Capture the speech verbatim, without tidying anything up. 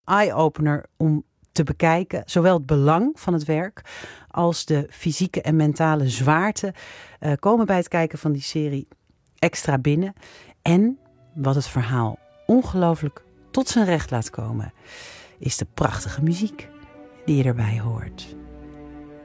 eye-opener om te bekijken. Zowel het belang van het werk als de fysieke en mentale zwaarte uh, komen bij het kijken van die serie extra binnen. En wat het verhaal ongelooflijk tot zijn recht laat komen, is de prachtige muziek die je erbij hoort.